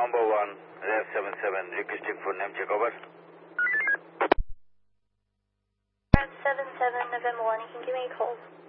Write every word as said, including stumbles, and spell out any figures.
Number one, Rev seven seven, requesting for name check, over. Rev seven seven, November one, you can give me a call.